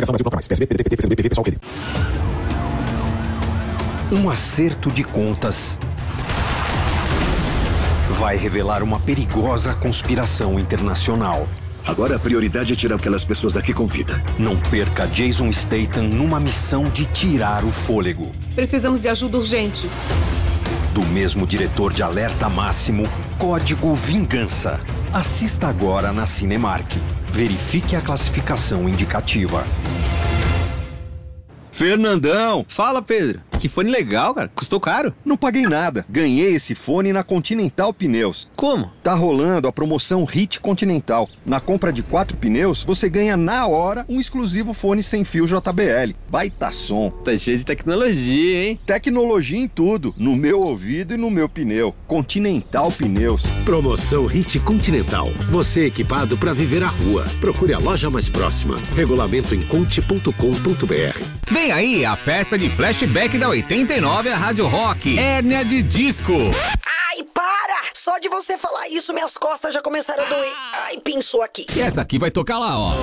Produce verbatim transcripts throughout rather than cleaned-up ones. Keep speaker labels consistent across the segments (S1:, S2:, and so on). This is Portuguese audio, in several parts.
S1: Coligação Brasil Toca Mais. P S B, P D T, P T, P C B, P V, P SOL, P D.
S2: Um acerto de contas vai revelar uma perigosa conspiração internacional.
S3: Agora a prioridade é tirar aquelas pessoas daqui com vida.
S2: Não perca Jason Statham numa missão de tirar o fôlego.
S4: Precisamos de ajuda urgente.
S2: Do mesmo diretor de Alerta Máximo, Código Vingança. Assista agora na Cinemark. Verifique a classificação indicativa.
S5: Fernandão!
S6: Fala, Pedro. Que fone legal, cara. Custou caro?
S5: Não paguei nada. Ganhei esse fone na Continental Pneus.
S6: Como?
S5: Tá rolando a promoção Hit Continental. Na compra de quatro pneus, você ganha na hora um exclusivo fone sem fio J B L. Baita som.
S6: Tá cheio de tecnologia, hein?
S5: Tecnologia em tudo. No meu ouvido e no meu pneu. Continental Pneus.
S7: Promoção Hit Continental. Você equipado para viver a rua. Procure a loja mais próxima. Regulamento em conte ponto com ponto b r.
S8: Vem aí a festa de flashback da oitenta e nove a Rádio Rock. Hérnia de disco.
S9: Ai, para! Só de você falar isso, minhas costas já começaram a doer. Ai, pensou aqui.
S8: E essa aqui vai tocar lá, ó.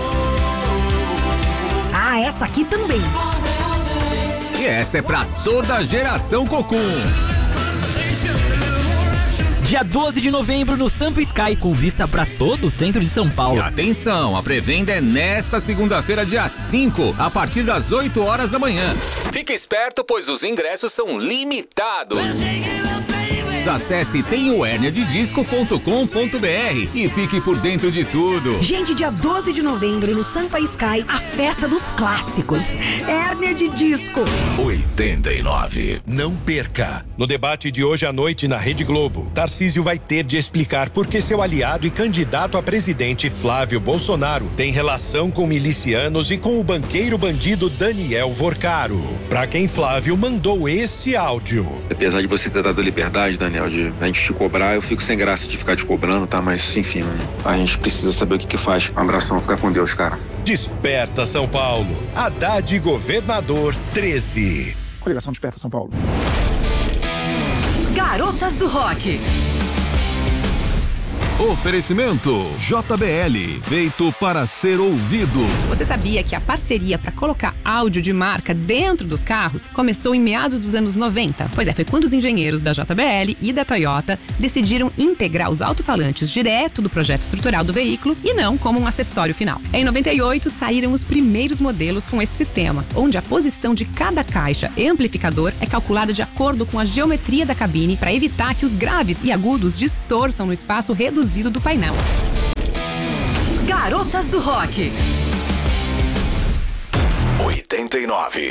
S9: Ah, essa aqui também.
S8: E essa é pra toda a geração Cocum.
S10: Dia doze de novembro no Sampa Sky, com vista para todo o centro de São Paulo.
S8: E atenção, a pré-venda é nesta segunda-feira, dia cinco, a partir das oito horas da manhã. Fique esperto, pois os ingressos são limitados. Acesse tem o hérnia de disco ponto com ponto b r e fique por dentro de tudo.
S9: Gente, dia doze de novembro no Sampa Sky, a festa dos clássicos. Hérnia de disco.
S11: oitenta e nove. Não perca. No debate de hoje à noite na Rede Globo, Tarcísio vai ter de explicar por que seu aliado e candidato a presidente Flávio Bolsonaro tem relação com milicianos e com o banqueiro bandido Daniel Vorcaro. Pra quem Flávio mandou esse áudio.
S12: Apesar de você ter dado liberdade, Daniel, de a gente te cobrar, eu fico sem graça de ficar te cobrando, tá? Mas, enfim, a gente precisa saber o que que faz. Um abração, fica com Deus, cara.
S11: Desperta São Paulo. Haddad Governador treze.
S1: Coligação Desperta São Paulo.
S13: Garotas do Rock.
S14: Oferecimento J B L, feito para ser ouvido.
S15: Você sabia que a parceria para colocar áudio de marca dentro dos carros começou em meados dos anos noventa? Pois é, foi quando os engenheiros da J B L e da Toyota decidiram integrar os alto-falantes direto do projeto estrutural do veículo e não como um acessório final. Em noventa e oito, saíram os primeiros modelos com esse sistema, onde a posição de cada caixa e amplificador é calculada de acordo com a geometria da cabine para evitar que os graves e agudos distorçam no espaço reduzido do painel.
S13: Garotas do Rock.
S11: oitenta e nove.